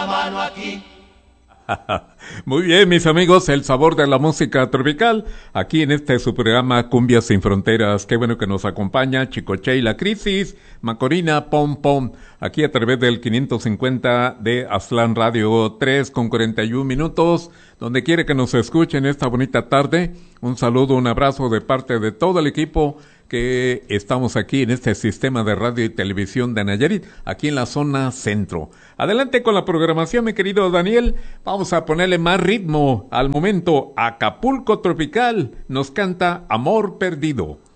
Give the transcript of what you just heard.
la mano aquí. Muy bien, mis amigos, el sabor de la música tropical, aquí en este su programa Cumbias Sin Fronteras. Qué bueno que nos acompaña Chicoche y la Crisis, Macorina, Pom Pom, aquí a través del 550 de Aztlán Radio 3 con 41 minutos, donde quiere que nos escuchen esta bonita tarde. Un saludo, un abrazo de parte de todo el equipo que estamos aquí en este sistema de radio y televisión de Nayarit, aquí en la zona centro. Adelante con la programación, mi querido Daniel. Vamos a ponerle más ritmo al momento. Acapulco Tropical nos canta Amor Perdido.